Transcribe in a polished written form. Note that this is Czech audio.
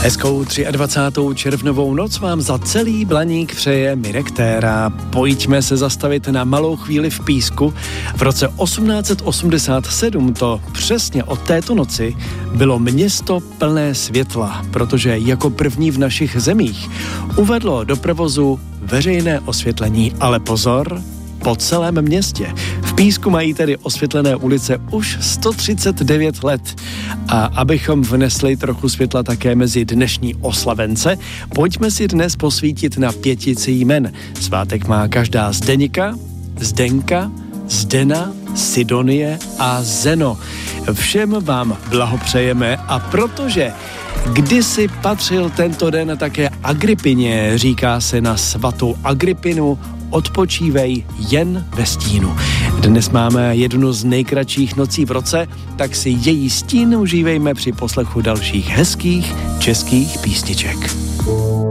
Hezkou 23. červnovou noc vám za celý Blaník přeje Mirek Téra. Pojďme se zastavit na malou chvíli v Písku. V roce 1887 to přesně od této noci bylo město plné světla, protože jako první v našich zemích uvedlo do provozu veřejné osvětlení, ale pozor, po celém městě. V Písku mají tedy osvětlené ulice už 139 let. A abychom vnesli trochu světla také mezi dnešní oslavence, pojďme si dnes posvítit na 5 jmen. Svátek má každá Zdeňka, Zdenka, Zdena, Sidonie a Zeno. Všem vám blahopřejeme a protože kdysi patřil tento den také Agripině, říká se na svatou Agripinu, odpočívej jen ve stínu. Dnes máme jednu z nejkratších nocí v roce, tak si její stín užívejme při poslechu dalších hezkých českých písniček.